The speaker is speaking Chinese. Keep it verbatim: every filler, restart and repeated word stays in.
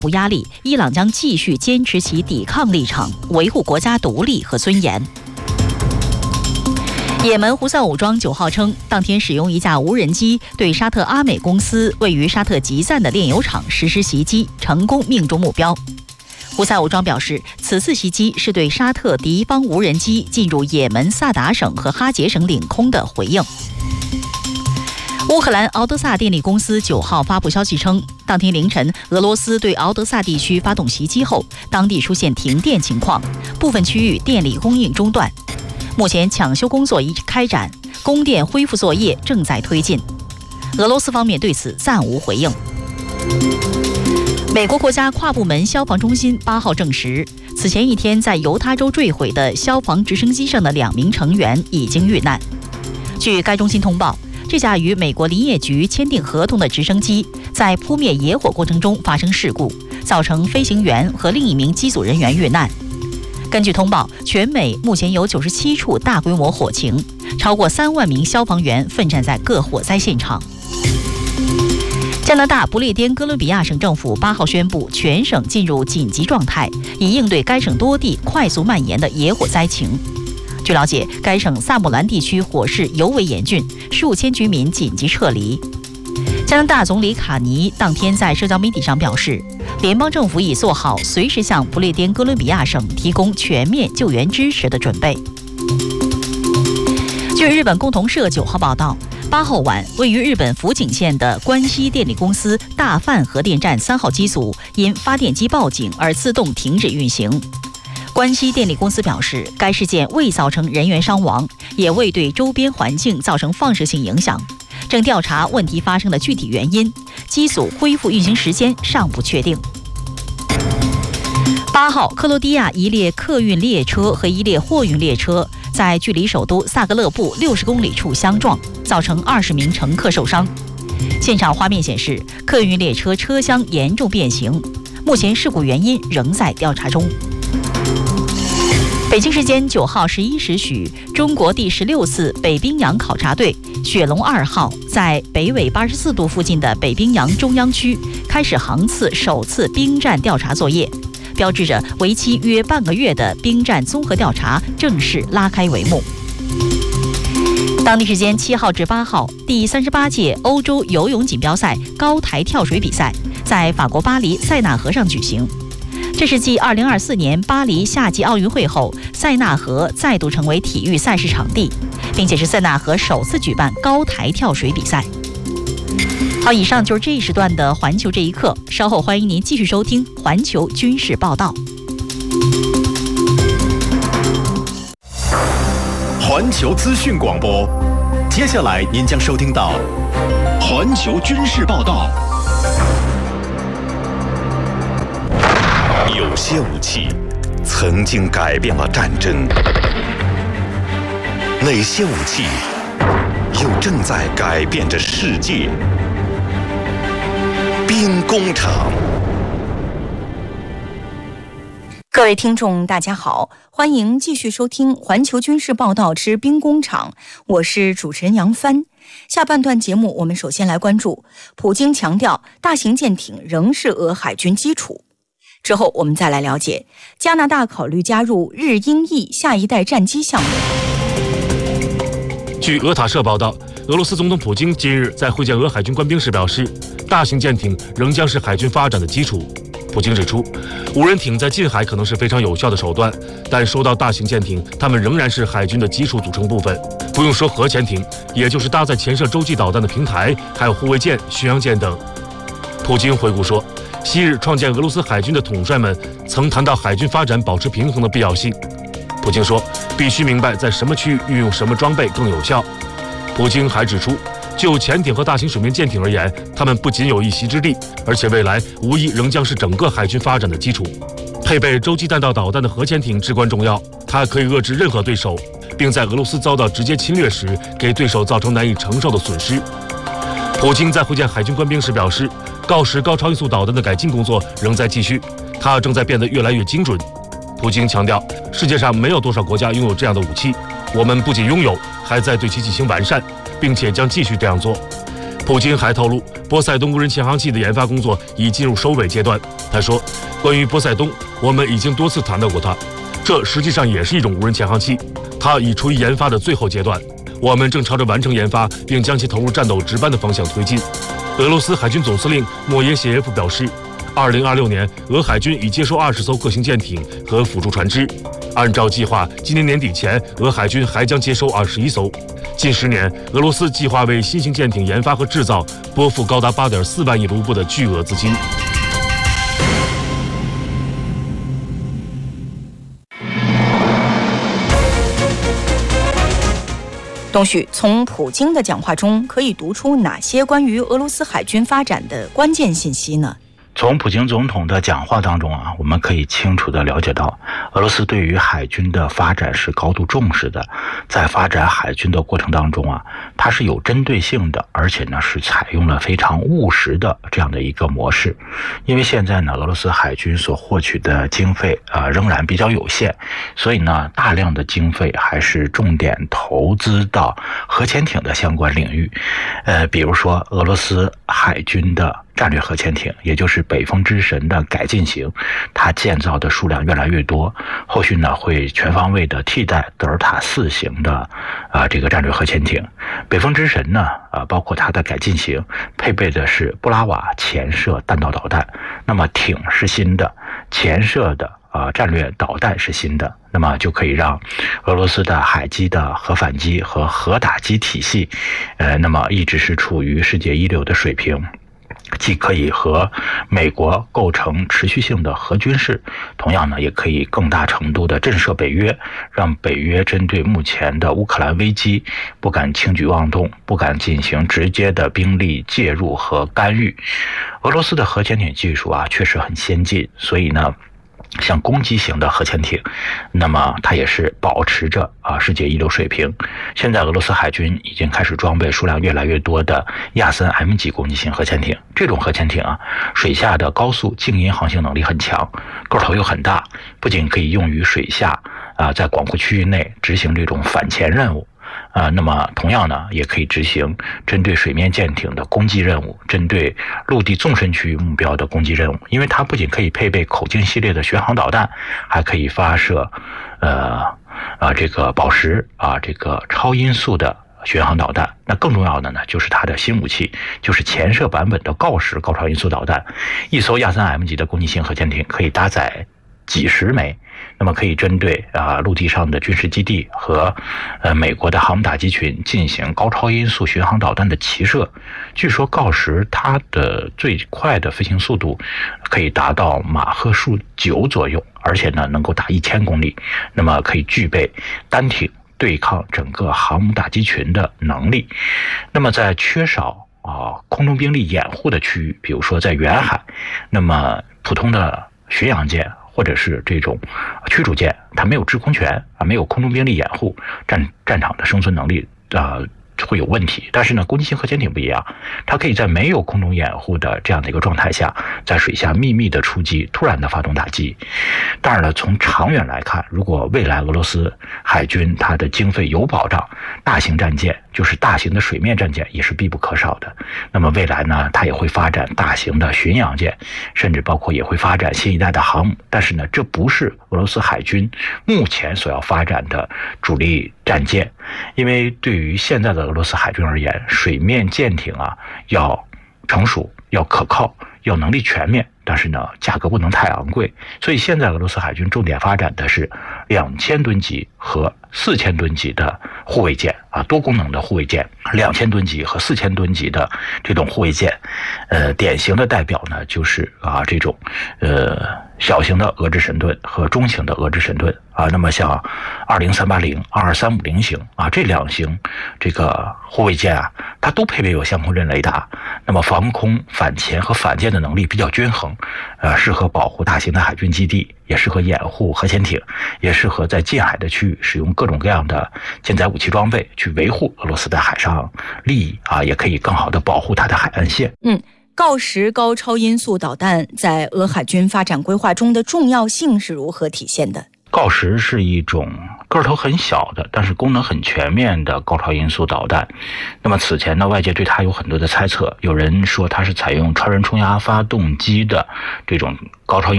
无压力，伊朗将继续坚持其抵抗立场，维护国家独立和尊严。也门胡塞武装九号称，当天使用一架无人机对沙特阿美公司位于沙特吉赞的炼油厂实施袭击，成功命中目标。胡塞武装表示，此次袭击是对沙特敌方无人机进入也门萨达省和哈杰省领空的回应。乌克兰敖德萨电力公司九号发布消息称，当天凌晨，俄罗斯对敖德萨地区发动袭击后，当地出现停电情况，部分区域电力供应中断。目前抢修工作已开展，供电恢复作业正在推进。俄罗斯方面对此暂无回应。美国国家跨部门消防中心八号证实，此前一天在犹他州坠毁的消防直升机上的两名成员已经遇难。据该中心通报，这架与美国林业局签订合同的直升机在扑灭野火过程中发生事故，造成飞行员和另一名机组人员遇难。根据通报，全美目前有九十七处大规模火情，超过三万名消防员奋战在各火灾现场。加拿大不列颠哥伦比亚省政府八号宣布，全省进入紧急状态，以应对该省多地快速蔓延的野火灾情。据了解，该省萨姆兰地区火势尤为严峻，数千居民紧急撤离。加拿大总理卡尼当天在社交媒体上表示，联邦政府已做好随时向不列颠哥伦比亚省提供全面救援支持的准备。据日本共同社九号报道，八号晚，位于日本福井县的关西电力公司大范核电站三号机组因发电机报警而自动停止运行。关西电力公司表示，该事件未造成人员伤亡，也未对周边环境造成放射性影响，正调查问题发生的具体原因，机组恢复运行时间尚不确定。八号，克罗地亚一列客运列车和一列货运列车在距离首都萨格勒布六十公里处相撞，造成二十名乘客受伤。现场画面显示，客运列车车厢严重变形，目前事故原因仍在调查中。北京时间九号十一时许，中国第十六次北冰洋考察队雪龙二号在北纬八十四度附近的北冰洋中央区开始航次首次冰战调查作业，标志着为期约半个月的冰战综合调查正式拉开帷幕。当地时间七号至八号，第三十八届欧洲游泳锦标赛高台跳水比赛在法国巴黎塞纳河上举行。这是继二零二四年巴黎夏季奥运会后，塞纳河再度成为体育赛事场地，并且是塞纳河首次举办高台跳水比赛。好，以上就是这一时段的环球这一刻，稍后欢迎您继续收听环球军事报道。 环球资讯广播，接下来您将收听到环球军事报道。有些武器曾经改变了战争，哪些武器又正在改变着世界？兵工厂。 各位听众大家好，欢迎继续收听环球军事报道之兵工厂，我是主持人杨帆。下半段节目我们首先来关注，普京强调大型舰艇仍是俄海军基础。之后我们再来了解，加拿大考虑加入日英意下一代战机项目。 据俄塔社报道，俄罗斯总统普京近日在会见俄海军官兵时表示，大型舰艇仍将是海军发展的基础。普京指出，无人艇在近海可能是非常有效的手段，但说到大型舰艇，它们仍然是海军的基础组成部分。不用说核潜艇，也就是搭载潜射洲际导弹的平台，还有护卫舰、巡洋舰等。普京回顾说，昔日创建俄罗斯海军的统帅们曾谈到海军发展保持平衡的必要性。普京说，必须明白在什么区域运用什么装备更有效。普京还指出，就潜艇和大型水面舰艇而言，它们不仅有一席之地，而且未来无疑仍将是整个海军发展的基础。配备洲际弹道导弹的核潜艇至关重要，它可以遏制任何对手，并在俄罗斯遭到直接侵略时给对手造成难以承受的损失。普京在会见海军官兵时表示，锆石高超音速导弹的改进工作仍在继续，它正在变得越来越精准。普京强调，世界上没有多少国家拥有这样的武器，我们不仅拥有，还在对其进行完善，并且将继续这样做。普普京还透露，波塞冬无人潜航器的研发工作已进入收尾阶段。他说，关于波塞冬，我们已经多次谈到过它，这实际上也是一种无人潜航器，它已处于研发的最后阶段，我们正朝着完成研发并将其投入战斗值班的方向推进。俄罗斯海军总司令莫耶谢耶夫表示，二零二六年俄海军已接收二十艘各型舰艇和辅助船只，按照计划，今年年底前俄海军还将接收二十一艘。近十年，俄罗斯计划为新型舰艇研发和制造拨付高达八点四万亿卢布的巨额资金。 东旭，从普京的讲话中可以读出哪些关于俄罗斯海军发展的关键信息呢？ 从普京总统的讲话当中啊，我们可以清楚地了解到，俄罗斯对于海军的发展是高度重视的。在发展海军的过程当中啊，它是有针对性的，而且呢是采用了非常务实的这样的一个模式。因为现在呢，俄罗斯海军所获取的经费啊、呃、仍然比较有限，所以呢，大量的经费还是重点投资到核潜艇的相关领域。呃，比如说俄罗斯海军的战略核潜艇，也就是北风之神的改进型，它建造的数量越来越多，后续呢会全方位的替代德尔塔四型的啊、呃、这个战略核潜艇。北风之神呢啊、呃、包括它的改进型配备的是布拉瓦潜射弹道导弹，那么艇是新的，潜射的啊、呃、战略导弹是新的，那么就可以让俄罗斯的海基的核反击和核打击体系，呃，那么一直是处于世界一流的水平。既可以和美国构成持续性的核军事，同样呢，也可以更大程度的震慑北约，让北约针对目前的乌克兰危机不敢轻举妄动，不敢进行直接的兵力介入和干预。俄罗斯的核潜艇技术啊，确实很先进，所以呢，像攻击型的核潜艇，那么它也是保持着啊世界一流水平。现在俄罗斯海军已经开始装备数量越来越多的亚森 M 级攻击型核潜艇。这种核潜艇啊，水下的高速静音航行能力很强，个头又很大，不仅可以用于水下啊，在广阔区域内执行这种反潜任务。啊、呃，那么同样呢，也可以执行针对水面舰艇的攻击任务，针对陆地纵深区域目标的攻击任务。因为它不仅可以配备口径系列的巡航导弹，还可以发射，呃，啊这个宝石啊这个超音速的巡航导弹。那更重要的呢，就是它的新武器，就是潜射版本的锆石高超音速导弹。一艘亚森 M 级的攻击型核潜艇可以搭载几十枚，那么可以针对啊陆地上的军事基地和呃美国的航母打击群进行高超音速巡航导弹的齐射。据说锆石它的最快的飞行速度可以达到马赫数九左右，而且呢能够达一千公里，那么可以具备单挺对抗整个航母打击群的能力。那么在缺少啊空中兵力掩护的区域，比如说在远海，那么普通的巡洋舰或者是这种驱逐舰，它没有制空权啊，没有空中兵力掩护，战战场的生存能力啊、呃、会有问题。但是呢，攻击型核潜艇不一样，它可以在没有空中掩护的这样的一个状态下，在水下秘密的出击，突然的发动打击。当然了，从长远来看，如果未来俄罗斯海军它的经费有保障，大型战舰就是大型的水面战舰也是必不可少的。那么未来呢，它也会发展大型的巡洋舰，甚至包括也会发展新一代的航母。但是呢，这不是俄罗斯海军目前所要发展的主力战舰，因为对于现在的俄罗斯海军而言，水面舰艇啊要成熟，要可靠，要能力全面，但是呢，价格不能太昂贵。所以现在俄罗斯海军重点发展的是两千吨级和四千吨级的护卫舰啊，多功能的护卫舰，两千吨级和四千吨级的这种护卫舰。呃，典型的代表呢，就是啊这种呃小型的俄制神盾和中型的俄制神盾啊。那么像二零三八零、二二三五零型啊这两型这个护卫舰啊，它都配备有相控阵雷达，那么防空、反潜和反舰的能力比较均衡，呃，适合保护大型的海军基地，也适合掩护核潜艇，也适合在近海的区域使用各种各样的舰载武器装备去维护俄罗斯的海上利益啊，也可以更好的保护它的海岸线。 嗯。锆石高超音速导弹在俄海军发展规划中的重要性是如何体现的？ 锆石是一种个头很小的，但是功能很全面的高超音速导弹。那么此前呢，外界对它有很多的猜测，有人说它是采用超人冲压发动机的这种高超音